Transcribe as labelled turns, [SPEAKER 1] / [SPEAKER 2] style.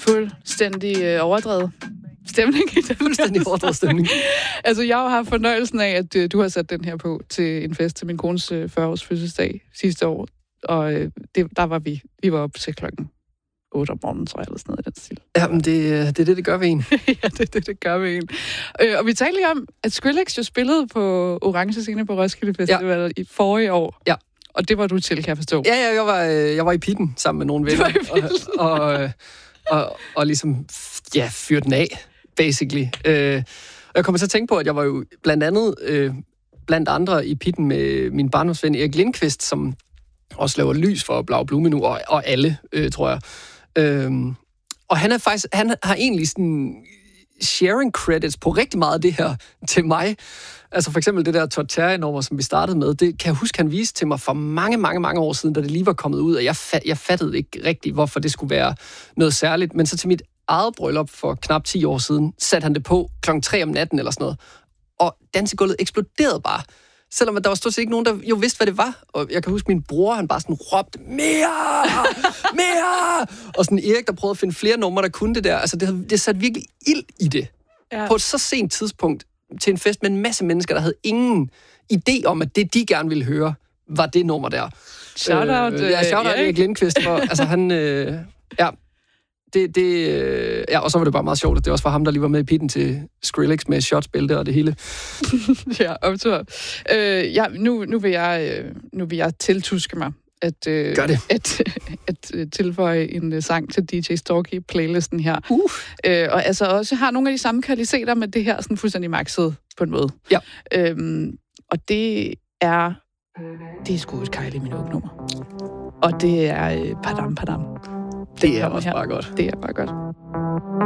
[SPEAKER 1] fuldstændig overdrevet stemning i den.
[SPEAKER 2] Fuldstændig overdrevet stemning.
[SPEAKER 1] Altså, jeg har jo haft fornøjelsen af, at du har sat den her på til en fest til min kones 40-års fødselsdag sidste år. Og der var vi var oppe til klokken 8 om morgenen, tror jeg, eller sådan noget i den stil.
[SPEAKER 2] Jamen, det er det gør ved en.
[SPEAKER 1] Ja, det gør ved en. Og vi talte lige om, at Skrillex jo spillede på Orange Scene på Roskilde Festival i forrige år.
[SPEAKER 2] Ja.
[SPEAKER 1] Og det var du til, kan jeg forstå.
[SPEAKER 2] Ja, jeg var i pitten sammen med nogle venner. Og ligesom, fyrte den af, basically. Og jeg kommer til at tænke på, at jeg var jo blandt andre i pitten med min barndomsven Erik Lindqvist, som også laver lys for Blau Blume nu, og alle, tror jeg. Og han har egentlig sådan sharing credits på rigtig meget af det her til mig. Altså for eksempel det der Todd Terry-nummer, som vi startede med, det kan jeg huske, han viste til mig for mange, mange, mange år siden, da det lige var kommet ud, og jeg fattede ikke rigtigt, hvorfor det skulle være noget særligt. Men så til mit eget bryllup for knap 10 år siden, satte han det på 3 om natten eller sådan noget. Og dansegulvet eksploderede bare. Selvom der var stort set ikke nogen, der jo vidste, hvad det var. Og jeg kan huske, min bror, han bare sådan råbte, mere! Mere! Og sådan Erik, der prøvede at finde flere numre, der kunne det der. Altså, det satte virkelig ild i det. Ja. På et så sent tidspunkt til en fest med en masse mennesker, der havde ingen idé om, at det, de gerne ville høre, var det nummer der.
[SPEAKER 1] Shout-out.
[SPEAKER 2] Shout-out Erik Lindqvist. For, altså, han... og så var det bare meget sjovt, at det også var ham, der lige var med i pitten til Skrillex med shotsbælte og det hele.
[SPEAKER 1] Ja, optur. Nu vil jeg tiltuske mig at tilføje en sang til DJ Storky playlisten her. Og altså også har nogle af de samme kvaliteter med det her sådan fuldstændig maxet på en måde.
[SPEAKER 2] Ja.
[SPEAKER 1] Og det er sgu et Kylie Minogue-nummer. Og det er Padam Padam.
[SPEAKER 2] Det er også bare godt.
[SPEAKER 1] Det er bare godt.